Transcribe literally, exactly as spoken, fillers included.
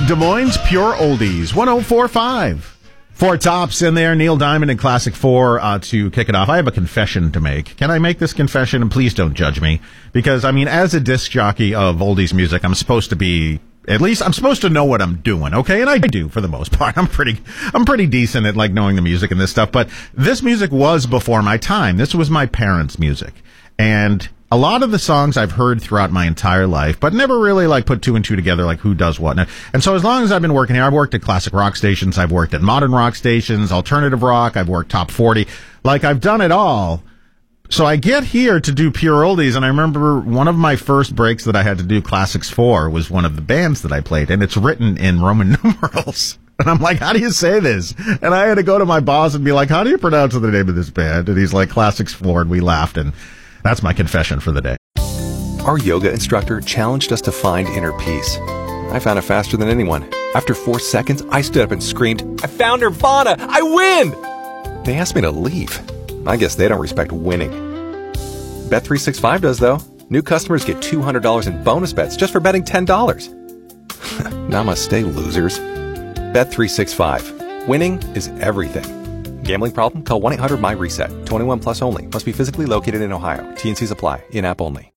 Des Moines Pure Oldies, one oh four point five. Four tops in there, Neil Diamond and Classic four uh, to kick it off. I have a confession to make. Can I make this confession? And please don't judge me. Because, I mean, as a disc jockey of oldies music, I'm supposed to be, at least I'm supposed to know what I'm doing, okay? And I do, for the most part. I'm pretty, I'm pretty decent at, like, knowing the music and this stuff. But this music was before my time. This was my parents' music. And a lot of the songs I've heard throughout my entire life, but never really like put two and two together, like who does what. And so as long as I've been working here, I've worked at classic rock stations, I've worked at modern rock stations, alternative rock, I've worked top forty. Like, I've done it all. So I get here to do Pure Oldies, and I remember one of my first breaks that I had to do Classics four was one of the bands that I played, and it's written in Roman numerals. And I'm like, how do you say this? And I had to go to my boss and be like, how do you pronounce the name of this band? And he's like, Classics four, and we laughed, and that's my confession for the day. Our yoga instructor challenged us to find inner peace. I found it faster than anyone. After four seconds, I stood up and screamed, I found Nirvana! I win! They asked me to leave. I guess they don't respect winning. Bet three sixty-five does, though. New customers get two hundred dollars in bonus bets just for betting ten dollars. Namaste, losers. Bet three sixty-five. Winning is everything. Gambling problem? Call one eight hundred my reset. twenty-one plus only. Must be physically located in Ohio. T and C's apply. In-app only.